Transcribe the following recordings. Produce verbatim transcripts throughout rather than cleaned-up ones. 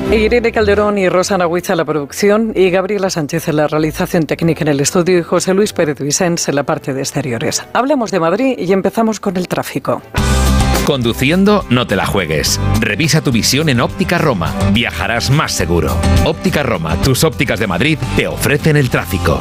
Irene Calderón y Rosana Huiza en la producción y Gabriela Sánchez en la realización técnica en el estudio y José Luis Pérez Vicens en la parte de exteriores. Hablamos de Madrid y empezamos con el tráfico. Conduciendo, no te la juegues. Revisa tu visión en Óptica Roma. Viajarás más seguro. Óptica Roma, tus ópticas de Madrid, te ofrecen el tráfico.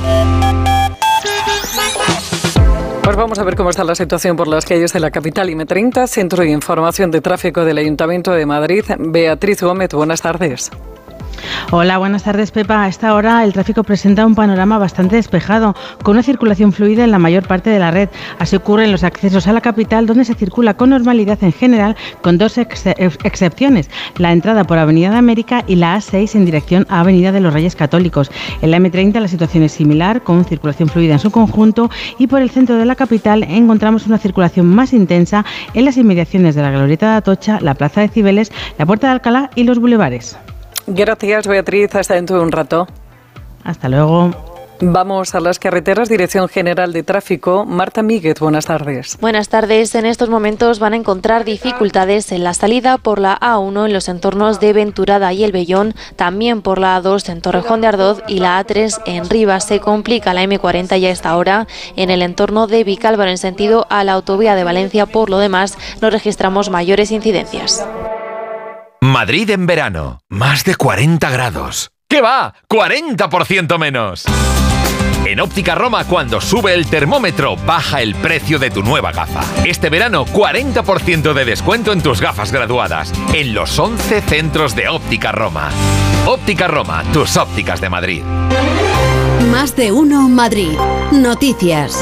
Pues vamos a ver cómo está la situación por las calles de la capital. I M treinta, Centro de Información de Tráfico del Ayuntamiento de Madrid. Beatriz Gómez, buenas tardes. Hola, buenas tardes, Pepa. A esta hora el tráfico presenta un panorama bastante despejado, con una circulación fluida en la mayor parte de la red. Así ocurre en los accesos a la capital, donde se circula con normalidad en general, con dos ex- excepciones: la entrada por Avenida de América y la A seis en dirección a Avenida de los Reyes Católicos. En la M treinta la situación es similar, con circulación fluida en su conjunto, y por el centro de la capital encontramos una circulación más intensa en las inmediaciones de la Glorieta de Atocha, la Plaza de Cibeles, la Puerta de Alcalá y los bulevares. Gracias, Beatriz. Hasta dentro de un rato. Hasta luego. Vamos a las carreteras. Dirección General de Tráfico. Marta Míguez, buenas tardes. Buenas tardes. En estos momentos van a encontrar dificultades en la salida por la A uno en los entornos de Venturada y El Vellón, también por la A dos en Torrejón de Ardoz y la A tres en Rivas. Se complica la M cuarenta ya a esta hora en el entorno de Vicálvaro en sentido a la autovía de Valencia. Por lo demás, no registramos mayores incidencias. Madrid en verano, más de cuarenta grados. ¿Qué va? ¡cuarenta por ciento menos! En Óptica Roma, cuando sube el termómetro, baja el precio de tu nueva gafa. Este verano, cuarenta por ciento de descuento en tus gafas graduadas, en los once centros de Óptica Roma. Óptica Roma, tus ópticas de Madrid. Más de uno Madrid. Noticias.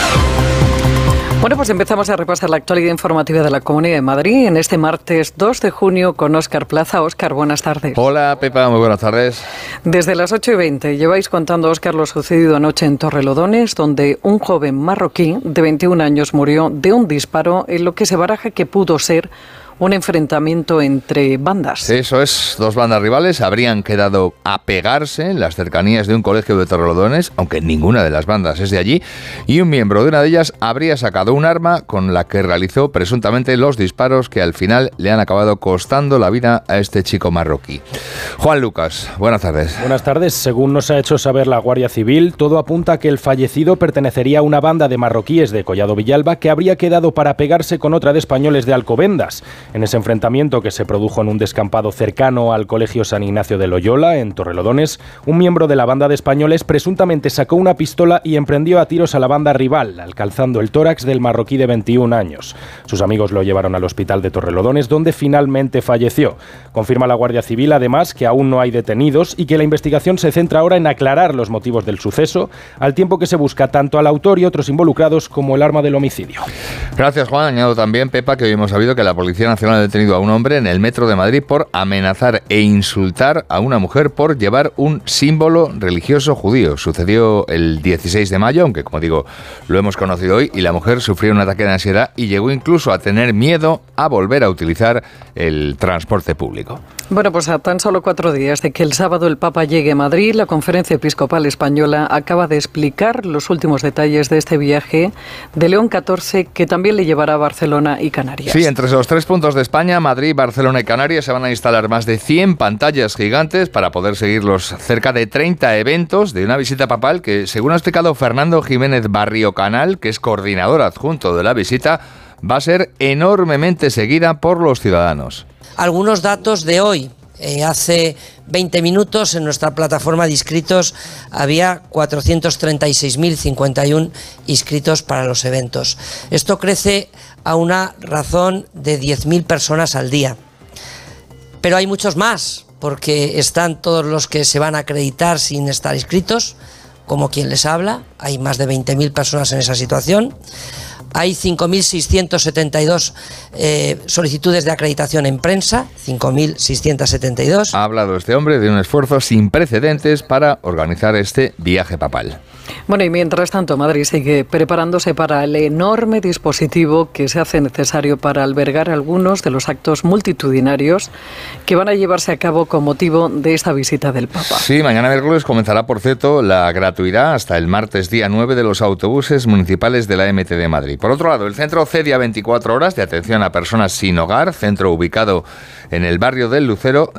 Bueno, pues empezamos a repasar la actualidad informativa de la Comunidad de Madrid en este martes dos de junio con Óscar Plaza. Óscar, buenas tardes. Hola, Pepa, muy buenas tardes. Desde las ocho y veinte lleváis contando, Óscar, lo sucedido anoche en Torrelodones, donde un joven marroquí de veintiún años murió de un disparo en lo que se baraja que pudo ser un enfrentamiento entre bandas. Eso es, dos bandas rivales habrían quedado a pegarse en las cercanías de un colegio de Torrelodones, aunque ninguna de las bandas es de allí, y un miembro de una de ellas habría sacado un arma con la que realizó presuntamente los disparos que al final le han acabado costando la vida a este chico marroquí. Juan Lucas, buenas tardes. Buenas tardes. Según nos ha hecho saber la Guardia Civil, todo apunta a que el fallecido pertenecería a una banda de marroquíes de Collado Villalba que habría quedado para pegarse con otra de españoles de Alcobendas. En ese enfrentamiento, que se produjo en un descampado cercano al Colegio San Ignacio de Loyola, en Torrelodones, un miembro de la banda de españoles presuntamente sacó una pistola y emprendió a tiros a la banda rival, alcanzando el tórax del marroquí de veintiún años. Sus amigos lo llevaron al hospital de Torrelodones, donde finalmente falleció. Confirma la Guardia Civil, además, que aún no hay detenidos y que la investigación se centra ahora en aclarar los motivos del suceso, al tiempo que se busca tanto al autor y otros involucrados como el arma del homicidio. Gracias, Juan. Añado también, Pepa, que hoy hemos sabido que la Policía Nacional ha detenido a un hombre en el metro de Madrid por amenazar e insultar a una mujer por llevar un símbolo religioso judío. Sucedió el dieciséis de mayo, aunque como digo, lo hemos conocido hoy, y la mujer sufrió un ataque de ansiedad y llegó incluso a tener miedo a volver a utilizar el transporte público. Bueno, pues a tan solo cuatro días de que el sábado el Papa llegue a Madrid, la Conferencia Episcopal Española acaba de explicar los últimos detalles de este viaje de León catorce, que también le llevará a Barcelona y Canarias. Sí, entre los tres puntos de España, Madrid, Barcelona y Canarias, se van a instalar más de cien pantallas gigantes para poder seguir los cerca de treinta eventos de una visita papal que, según ha explicado Fernando Jiménez Barrio Canal, que es coordinador adjunto de la visita, va a ser enormemente seguida por los ciudadanos. Algunos datos de hoy. Eh, hace veinte minutos en nuestra plataforma de inscritos había cuatrocientos treinta y seis mil cincuenta y uno inscritos para los eventos. Esto crece a una razón de diez mil personas al día. Pero hay muchos más, porque están todos los que se van a acreditar sin estar inscritos, como quien les habla. Hay más de veinte mil personas en esa situación. Hay cinco mil seiscientas setenta y dos eh, solicitudes de acreditación en prensa, cinco mil seiscientas setenta y dos. Ha hablado este hombre de un esfuerzo sin precedentes para organizar este viaje papal. Bueno, y mientras tanto, Madrid sigue preparándose para el enorme dispositivo que se hace necesario para albergar algunos de los actos multitudinarios que van a llevarse a cabo con motivo de esta visita del Papa. Sí, mañana miércoles comenzará, por cierto, la gratuidad hasta el martes día nueve de los autobuses municipales de la M T de Madrid. Por otro lado, el centro Cedia veinticuatro horas de atención a personas sin hogar, centro ubicado en el barrio del Lucero,